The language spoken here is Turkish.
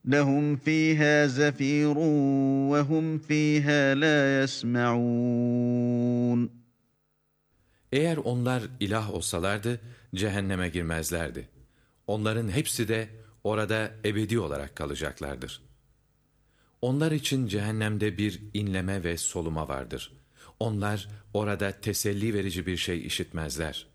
لَهُمْ ف۪يهَا زَف۪يرٌ وَهُمْ ف۪يهَا لَا يَسْمَعُونَ. Eğer onlar ilah olsalardı, cehenneme girmezlerdi. Onların hepsi de orada ebedi olarak kalacaklardır. Onlar için cehennemde bir inleme ve soluma vardır. Onlar orada teselli verici bir şey işitmezler.